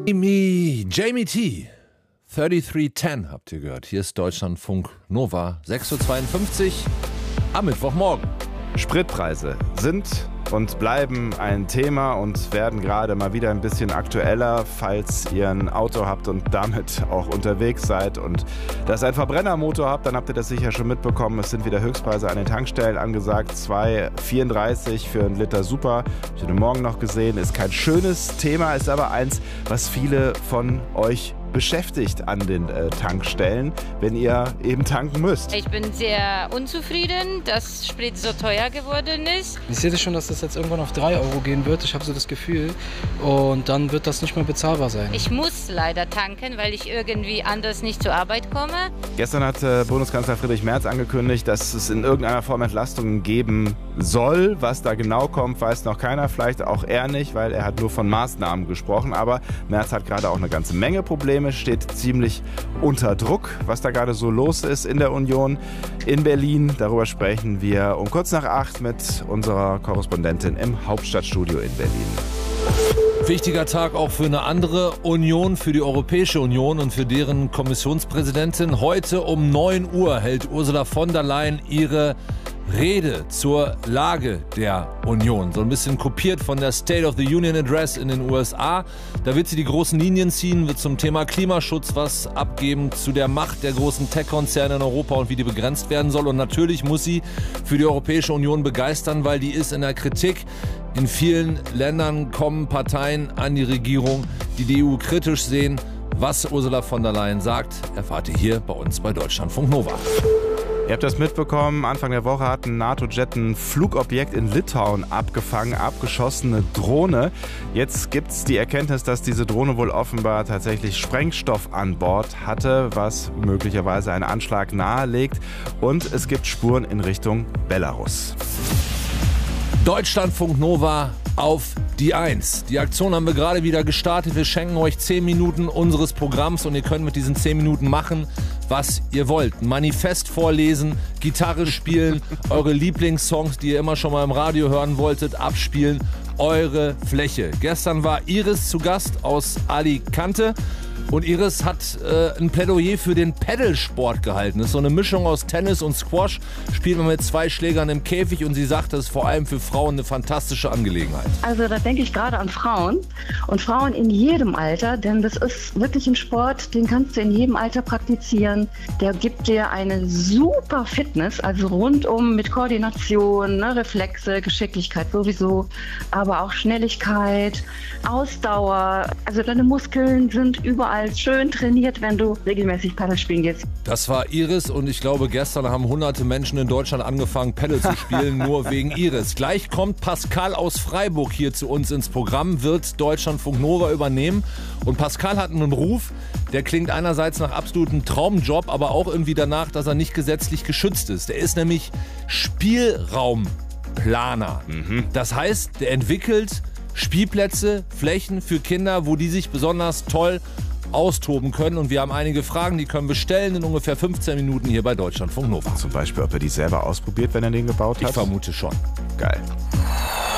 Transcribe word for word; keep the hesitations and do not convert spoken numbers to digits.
Jamie, Jamie T. dreiunddreißig zehn habt ihr gehört. Hier ist Deutschlandfunk Nova, sechs Uhr zweiundfünfzig am Mittwochmorgen. Spritpreise sind und bleiben ein Thema und werden gerade mal wieder ein bisschen aktueller, falls ihr ein Auto habt und damit auch unterwegs seid und das ein Verbrennermotor habt, dann habt ihr das sicher schon mitbekommen. Es sind wieder Höchstpreise an den Tankstellen angesagt. zwei Euro vierunddreißig für einen Liter Super. Hab ich heute Morgen noch gesehen. Ist kein schönes Thema, ist aber eins, was viele von euch beschäftigt an den äh, Tankstellen, wenn ihr eben tanken müsst. Ich bin sehr unzufrieden, dass Sprit so teuer geworden ist. Ich sehe das schon, dass das jetzt irgendwann auf drei Euro gehen wird. Ich habe so das Gefühl. Und dann wird das nicht mehr bezahlbar sein. Ich muss leider tanken, weil ich irgendwie anders nicht zur Arbeit komme. Gestern hat äh, Bundeskanzler Friedrich Merz angekündigt, dass es in irgendeiner Form Entlastungen geben soll. Was da genau kommt, weiß noch keiner. Vielleicht auch er nicht, weil er hat nur von Maßnahmen gesprochen. Aber Merz hat gerade auch eine ganze Menge Probleme, steht ziemlich unter Druck, was da gerade so los ist in der Union in Berlin. Darüber sprechen wir um kurz nach acht mit unserer Korrespondentin im Hauptstadtstudio in Berlin. Wichtiger Tag auch für eine andere Union, für die Europäische Union und für deren Kommissionspräsidentin. Heute um neun Uhr hält Ursula von der Leyen ihre Rede zur Lage der Union. So ein bisschen kopiert von der State of the Union Address in den U S A. Da wird sie die großen Linien ziehen, wird zum Thema Klimaschutz was abgeben, zu der Macht der großen Tech-Konzerne in Europa und wie die begrenzt werden soll. Und natürlich muss sie für die Europäische Union begeistern, weil die ist in der Kritik. In vielen Ländern kommen Parteien an die Regierung, die die E U kritisch sehen. Was Ursula von der Leyen sagt, erfahrt ihr hier bei uns bei Deutschlandfunk Nova. Ihr habt das mitbekommen, Anfang der Woche hat ein NATO-Jet ein Flugobjekt in Litauen abgefangen, abgeschossene Drohne. Jetzt gibt es die Erkenntnis, dass diese Drohne wohl offenbar tatsächlich Sprengstoff an Bord hatte, was möglicherweise einen Anschlag nahelegt. Und es gibt Spuren in Richtung Belarus. Deutschlandfunk Nova auf die Eins. Die Aktion haben wir gerade wieder gestartet. Wir schenken euch zehn Minuten unseres Programms und ihr könnt mit diesen zehn Minuten machen, was ihr wollt. Ein Manifest vorlesen, Gitarre spielen, eure Lieblingssongs, die ihr immer schon mal im Radio hören wolltet, abspielen. Eure Fläche. Gestern war Iris zu Gast aus Alicante. Und Iris hat äh, ein Plädoyer für den Paddlesport gehalten. Das ist so eine Mischung aus Tennis und Squash. Spielt man mit zwei Schlägern im Käfig und sie sagt, das ist vor allem für Frauen eine fantastische Angelegenheit. Also da denke ich gerade an Frauen und Frauen in jedem Alter, denn das ist wirklich ein Sport, den kannst du in jedem Alter praktizieren. Der gibt dir eine super Fitness, also rundum mit Koordination, ne, Reflexe, Geschicklichkeit sowieso, aber auch Schnelligkeit, Ausdauer. Also deine Muskeln sind überall schön trainiert, wenn du regelmäßig Paddel spielen gehst. Das war Iris und ich glaube, gestern haben hunderte Menschen in Deutschland angefangen, Paddel zu spielen, nur wegen Iris. Gleich kommt Pascal aus Freiburg hier zu uns ins Programm, wird Deutschlandfunk Nova übernehmen. Und Pascal hat einen Ruf, der klingt einerseits nach absolutem Traumjob, aber auch irgendwie danach, dass er nicht gesetzlich geschützt ist. Der ist nämlich Spielraumplaner. Mhm. Das heißt, der entwickelt Spielplätze, Flächen für Kinder, wo die sich besonders toll austoben können. Und wir haben einige Fragen, die können wir stellen in ungefähr fünfzehn Minuten hier bei Deutschlandfunk Nova. Zum Beispiel, ob er die selber ausprobiert, wenn er den gebaut hat? Ich vermute schon. Geil.